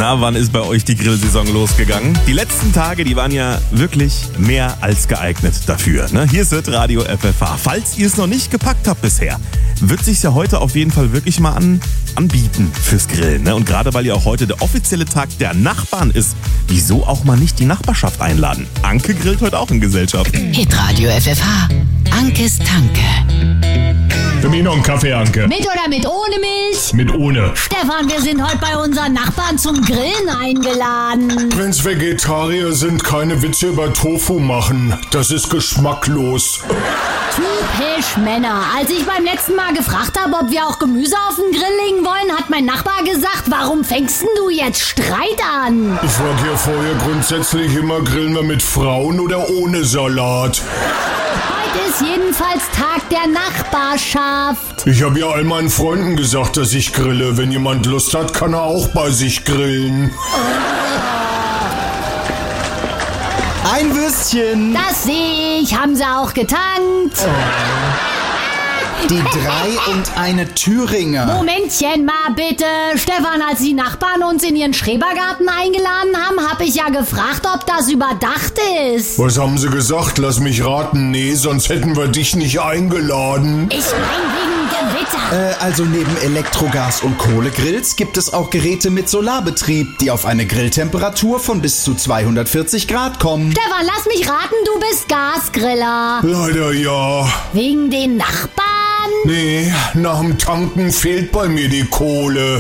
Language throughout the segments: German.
Na, wann ist bei euch die Grillsaison losgegangen? Die letzten Tage, die waren ja wirklich mehr als geeignet dafür. Ne? Hier ist Radio FFH. Falls ihr es noch nicht gepackt habt bisher, wird sich's ja heute auf jeden Fall wirklich mal anbieten fürs Grillen. Ne? Und gerade weil ja auch heute der offizielle Tag der Nachbarn ist, wieso auch mal nicht die Nachbarschaft einladen? Anke grillt heute auch in Gesellschaft. Hitradio FFH. Ankes Tanke. Für mich noch einen Kaffee, Anke. Mit oder mit ohne Milch? Mit ohne. Stefan, wir sind heute bei unseren Nachbarn zum Grillen eingeladen. Wenn's Vegetarier sind, keine Witze über Tofu machen. Das ist geschmacklos. Typisch Männer. Als ich beim letzten Mal gefragt habe, ob wir auch Gemüse auf den Grill legen wollen, hat mein Nachbar gesagt, warum fängst denn du jetzt Streit an? Ich frage ja vorher grundsätzlich immer, grillen wir mit Frauen oder ohne Salat? Heute ist jedenfalls Tag der Nachbarschaft. Ich habe ja all meinen Freunden gesagt, dass ich grille. Wenn jemand Lust hat, kann er auch bei sich grillen. Ein Würstchen. Das sehe ich. Haben sie auch getankt? Die 3 und eine Thüringer. Momentchen mal bitte. Stefan, als die Nachbarn uns in ihren Schrebergarten eingeladen haben, habe ich ja gefragt, ob das überdacht ist. Was haben sie gesagt? Lass mich raten. Nee, sonst hätten wir dich nicht eingeladen. Ich mein wegen Gewitter. Also neben Elektrogas- und Kohlegrills gibt es auch Geräte mit Solarbetrieb, die auf eine Grilltemperatur von bis zu 240 Grad kommen. Stefan, lass mich raten, du bist Gasgriller. Leider ja. Wegen den Nachbarn? Nee, nach dem Tanken fehlt bei mir die Kohle.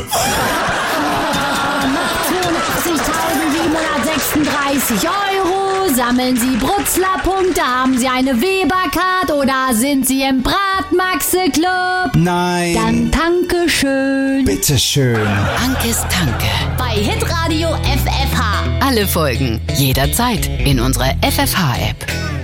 Nach 82.736 € sammeln Sie Brutzler-Punkte, haben Sie eine Weber-Card oder sind Sie im Bratmaxe-Club? Nein. Dann danke schön. Bitteschön. Ankes Tanke. Bei Hitradio FFH. Alle Folgen jederzeit in unserer FFH-App.